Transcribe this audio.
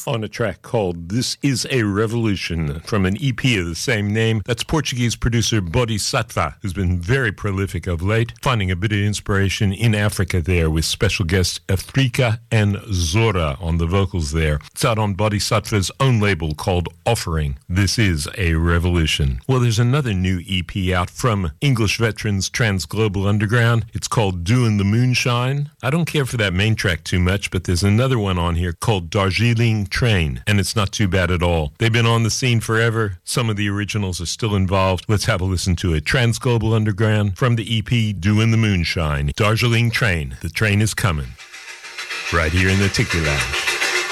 on a track called This Is a Revolution from an EP of the same name. That's Portuguese producer Bodhisattva, who's been very prolific of late, finding a bit of inspiration in Africa there with special guests Afrika and Zora on the vocals there. It's out on Bodhisattva's own label called Offering. This Is a Revolution. Well, there's another new EP out from English veterans Transglobal Underground. It's called Doin' the Moonshine. I don't care for that main track too much, but there's another one on here called Darjeeling Train, and it's not too bad at all. They've been on the scene forever. Some of the originals are still involved. Let's have a listen to it. Transglobal Underground from the EP Doin' the Moonshine. Darjeeling Train. The train is coming. Right here in the Tiki Lounge.